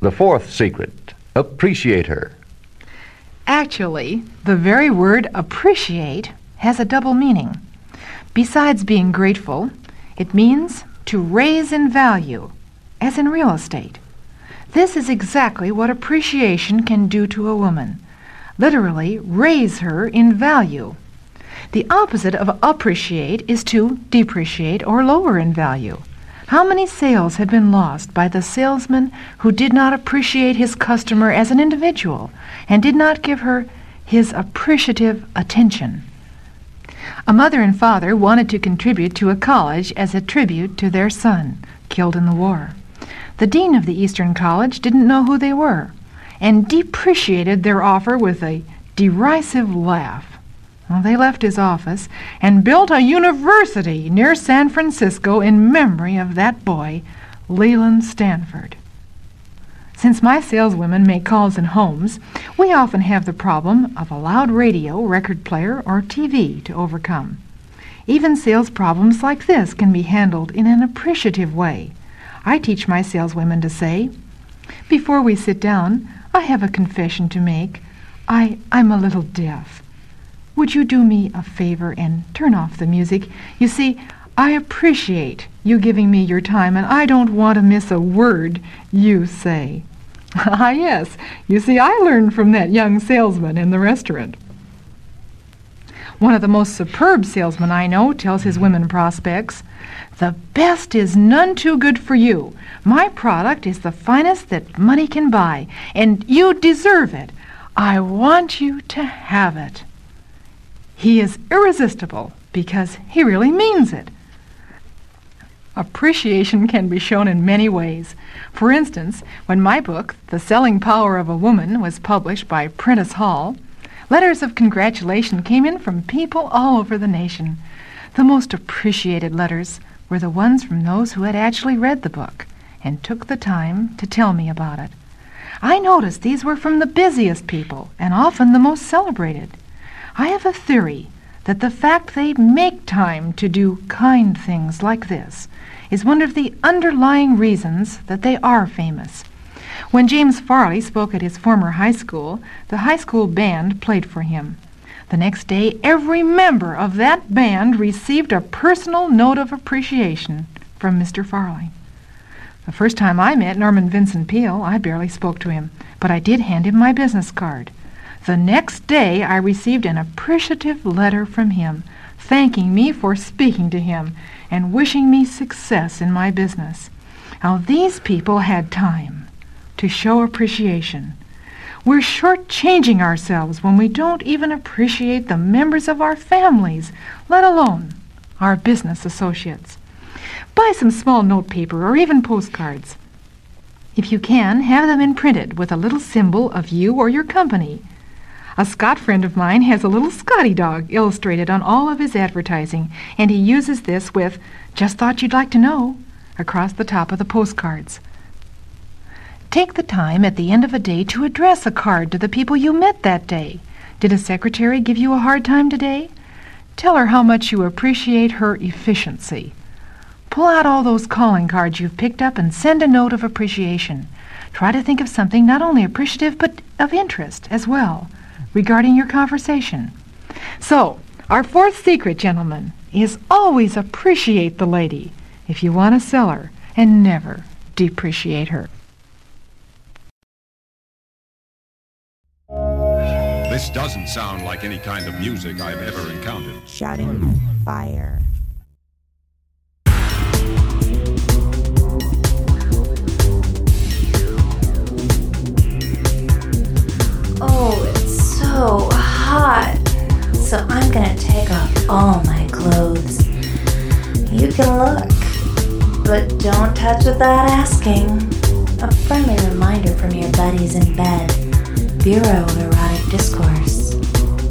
The fourth secret, appreciate her. Actually, the very word appreciate has a double meaning. Besides being grateful, it means to raise in value, as in real estate. This is exactly what appreciation can do to a woman. Literally, raise her in value. The opposite of appreciate is to depreciate or lower in value. How many sales had been lost by the salesman who did not appreciate his customer as an individual and did not give her his appreciative attention? A mother and father wanted to contribute to a college as a tribute to their son, killed in the war. The dean of the Eastern College didn't know who they were and depreciated their offer with a derisive laugh. Well, they left his office and built a university near San Francisco in memory of that boy, Leland Stanford. Since my saleswomen make calls in homes, we often have the problem of a loud radio, record player, or TV to overcome. Even sales problems like this can be handled in an appreciative way. I teach my saleswomen to say, "Before we sit down, I have a confession to make. I'm a little deaf. Would you do me a favor and turn off the music? You see, I appreciate you giving me your time, and I don't want to miss a word you say." Ah, yes, you see, I learned from that young salesman in the restaurant. One of the most superb salesmen I know tells his women prospects, "The best is none too good for you. My product is the finest that money can buy, and you deserve it. I want you to have it." He is irresistible because he really means it. Appreciation can be shown in many ways. For instance, when my book, The Selling Power of a Woman, was published by Prentice Hall, letters of congratulation came in from people all over the nation. The most appreciated letters were the ones from those who had actually read the book and took the time to tell me about it. I noticed these were from the busiest people and often the most celebrated. I have a theory that the fact they make time to do kind things like this is one of the underlying reasons that they are famous. When James Farley spoke at his former high school, the high school band played for him. The next day, every member of that band received a personal note of appreciation from Mr. Farley. The first time I met Norman Vincent Peale, I barely spoke to him, but I did hand him my business card. The next day, I received an appreciative letter from him, thanking me for speaking to him and wishing me success in my business. Now, these people had time to show appreciation. We're shortchanging ourselves when we don't even appreciate the members of our families, let alone our business associates. Buy some small notepaper or even postcards. If you can, have them imprinted with a little symbol of you or your company. A Scot friend of mine has a little Scotty dog illustrated on all of his advertising, and he uses this with "Just thought you'd like to know" across the top of the postcards. Take the time at the end of a day to address a card to the people you met that day. Did a secretary give you a hard time today? Tell her how much you appreciate her efficiency. Pull out all those calling cards you've picked up and send a note of appreciation. Try to think of something not only appreciative but of interest as well regarding your conversation. So, our fourth secret, gentlemen, is always appreciate the lady if you want to sell her, and never depreciate her. This doesn't sound like any kind of music I've ever encountered. Shouting fire. Oh, it's so hot. So I'm gonna take off all my clothes. You can look, but don't touch without asking. A friendly reminder from your buddies in bed. Bureau of Erotic Discourse.